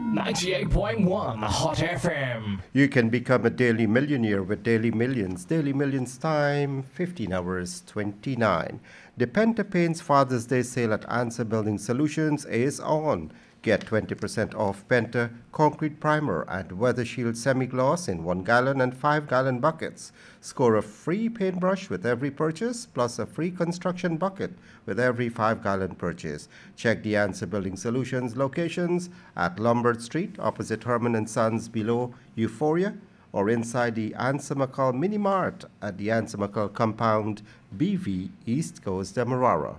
98.1 Hot FM. You can become a daily millionaire with Daily Millions. Daily Millions time, 15 hours 29. The Pentapane's Father's Day sale at Answer Building Solutions is on. Get 20% off Penta concrete primer and Weather Shield semi-gloss in 1 gallon and 5 gallon buckets. Score a free paintbrush with every purchase, plus a free construction bucket with every 5 gallon purchase. Check the Answer Building Solutions locations at Lombard Street, opposite Herman and Sons below Euphoria, or inside the Answer McCall Mini Mart at the Answer McCall Compound, BV, East Coast, Demerara.